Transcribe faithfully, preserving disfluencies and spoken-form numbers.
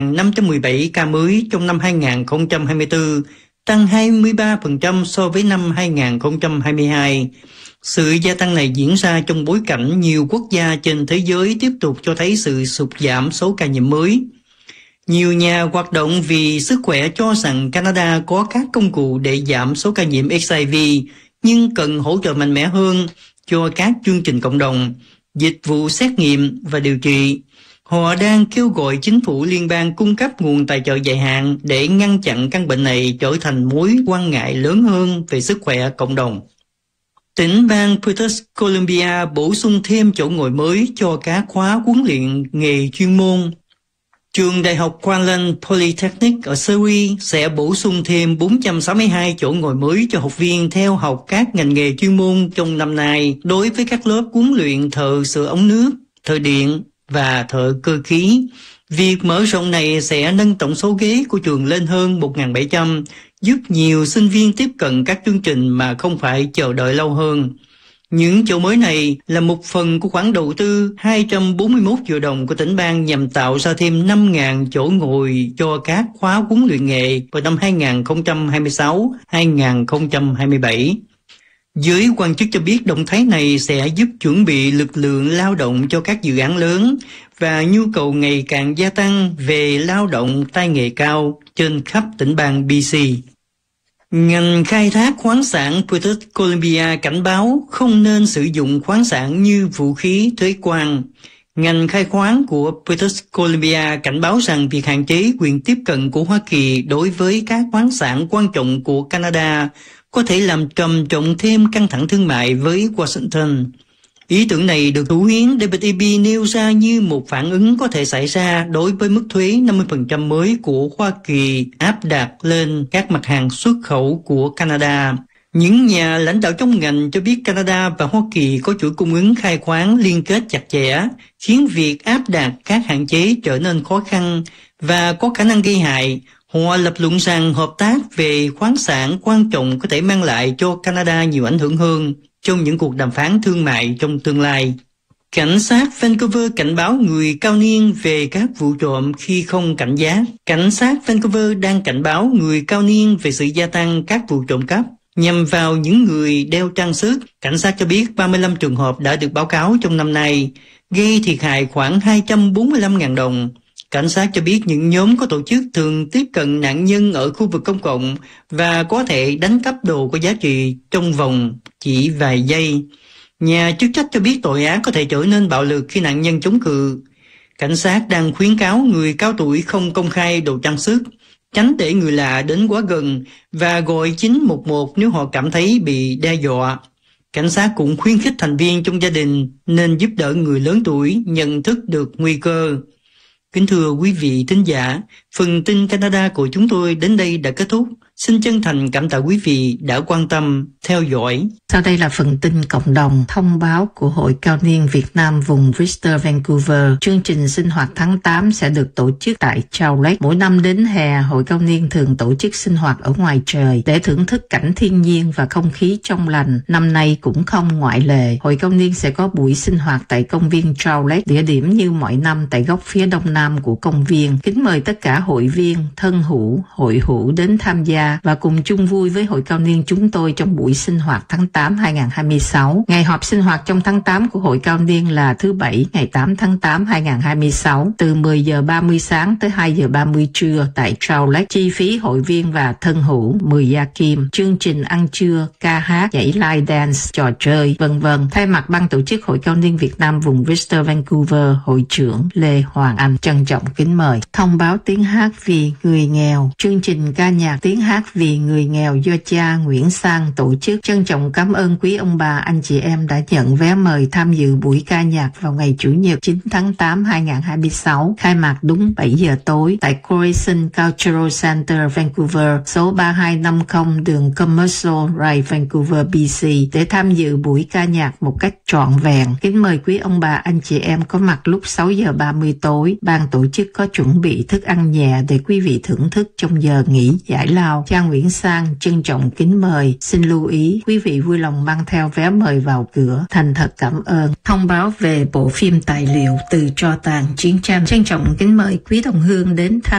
năm trăm mười bảy ca mới trong năm hai nghìn không trăm hai mươi tư, tăng hai mươi ba phần trăm so với năm hai nghìn không trăm hai mươi hai. Sự gia tăng này diễn ra trong bối cảnh nhiều quốc gia trên thế giới tiếp tục cho thấy sự sụt giảm số ca nhiễm mới. Nhiều nhà hoạt động vì sức khỏe cho rằng Canada có các công cụ để giảm số ca nhiễm H I V, nhưng cần hỗ trợ mạnh mẽ hơn cho các chương trình cộng đồng, dịch vụ xét nghiệm và điều trị. Họ đang kêu gọi chính phủ liên bang cung cấp nguồn tài trợ dài hạn để ngăn chặn căn bệnh này trở thành mối quan ngại lớn hơn về sức khỏe cộng đồng. Tỉnh bang British Columbia bổ sung thêm chỗ ngồi mới cho các khóa huấn luyện nghề chuyên môn. Trường Đại học Queensland Polytechnic ở Surrey sẽ bổ sung thêm bốn trăm sáu mươi hai chỗ ngồi mới cho học viên theo học các ngành nghề chuyên môn trong năm nay đối với các lớp huấn luyện thợ sửa ống nước, thợ điện và thợ cơ khí. Việc mở rộng này sẽ nâng tổng số ghế của trường lên hơn một nghìn bảy trăm, giúp nhiều sinh viên tiếp cận các chương trình mà không phải chờ đợi lâu hơn. Những chỗ mới này là một phần của khoản đầu tư hai trăm bốn mươi mốt triệu đồng của tỉnh bang nhằm tạo ra thêm năm nghìn chỗ ngồi cho các khóa huấn luyện nghề vào năm hai nghìn không trăm hai mươi sáu đến hai nghìn không trăm hai mươi bảy. Giới quan chức cho biết động thái này sẽ giúp chuẩn bị lực lượng lao động cho các dự án lớn và nhu cầu ngày càng gia tăng về lao động tay nghề cao trên khắp tỉnh bang B C. Ngành khai thác khoáng sản British Columbia cảnh báo không nên sử dụng khoáng sản như vũ khí thuế quan. Ngành khai khoáng của British Columbia cảnh báo rằng việc hạn chế quyền tiếp cận của Hoa Kỳ đối với các khoáng sản quan trọng của Canada có thể làm trầm trọng thêm căng thẳng thương mại với Washington. Ý tưởng này được thủ hiến David Eby nêu ra như một phản ứng có thể xảy ra đối với mức thuế năm mươi phần trăm mới của Hoa Kỳ áp đặt lên các mặt hàng xuất khẩu của Canada. Những nhà lãnh đạo trong ngành cho biết Canada và Hoa Kỳ có chuỗi cung ứng khai khoáng liên kết chặt chẽ, khiến việc áp đặt các hạn chế trở nên khó khăn và có khả năng gây hại. Họ lập luận rằng hợp tác về khoáng sản quan trọng có thể mang lại cho Canada nhiều ảnh hưởng hơn trong những cuộc đàm phán thương mại trong tương lai. Cảnh sát Vancouver cảnh báo người cao niên về các vụ trộm khi không cảnh giác. Cảnh sát Vancouver đang cảnh báo người cao niên về sự gia tăng các vụ trộm cắp nhằm vào những người đeo trang sức. Cảnh sát cho biết ba mươi lăm trường hợp đã được báo cáo trong năm nay, gây thiệt hại khoảng hai trăm bốn mươi lăm nghìn đồng. Cảnh sát cho biết những nhóm có tổ chức thường tiếp cận nạn nhân ở khu vực công cộng và có thể đánh cắp đồ có giá trị trong vòng chỉ vài giây. Nhà chức trách cho biết tội ác có thể trở nên bạo lực khi nạn nhân chống cự. Cảnh sát đang khuyến cáo người cao tuổi không công khai đồ trang sức, tránh để người lạ đến quá gần và gọi chín một một nếu họ cảm thấy bị đe dọa. Cảnh sát cũng khuyến khích thành viên trong gia đình nên giúp đỡ người lớn tuổi nhận thức được nguy cơ. Kính thưa quý vị thính giả, phần tin Canada của chúng tôi đến đây đã kết thúc. Xin chân thành cảm tạ quý vị đã quan tâm, theo dõi. Sau đây là phần tin cộng đồng thông báo của Hội Cao niên Việt Nam vùng Bristol, Vancouver. Chương trình sinh hoạt tháng tám sẽ được tổ chức tại Trout Lake. Mỗi năm đến hè, Hội Cao niên thường tổ chức sinh hoạt ở ngoài trời để thưởng thức cảnh thiên nhiên và không khí trong lành. Năm nay cũng không ngoại lệ. Hội Cao niên sẽ có buổi sinh hoạt tại công viên Trout Lake, địa điểm như mọi năm tại góc phía đông nam của công viên. Kính mời tất cả hội viên, thân hữu, hội hữu đến tham gia và cùng chung vui với Hội Cao niên chúng tôi trong buổi sinh hoạt tháng tám hai nghìn không trăm hai mươi sáu. Ngày họp sinh hoạt trong tháng tám của Hội Cao niên là thứ Bảy ngày tám tháng tám hai nghìn không trăm hai mươi sáu từ mười giờ ba mươi sáng tới hai giờ ba mươi trưa tại Trout Lake. Chi phí hội viên và thân hữu mười gia kim, chương trình ăn trưa, ca hát, nhảy line dance, trò chơi, vân vân. Thay mặt ban tổ chức Hội Cao niên Việt Nam vùng Bristol, Vancouver, Hội trưởng Lê Hoàng Anh trân trọng kính mời. Thông báo tiếng hát vì người nghèo. Chương trình ca nhạc tiếng hát vì người nghèo do cha Nguyễn Sang tổ chức. Trân trọng cảm ơn quý ông bà, anh chị em đã nhận vé mời tham dự buổi ca nhạc vào ngày Chủ nhật chín tháng tám hai nghìn không trăm hai mươi sáu, khai mạc đúng bảy giờ tối tại Croatian Cultural Center, Vancouver, số ba hai năm không đường Commercial Drive, Vancouver, B C. Để tham dự buổi ca nhạc một cách trọn vẹn, kính mời quý ông bà, anh chị em có mặt lúc sáu giờ ba mươi tối. Ban tổ chức có chuẩn bị thức ăn nhẹ để quý vị thưởng thức trong giờ nghỉ giải lao. Cha Nguyễn Sang trân trọng kính mời. Xin lưu ý, quý vị vui lòng mang theo vé mời vào cửa. Thành thật cảm ơn. Thông báo về bộ phim tài liệu Từ tro tàn chiến tranh. Trân trọng kính mời quý đồng hương đến tham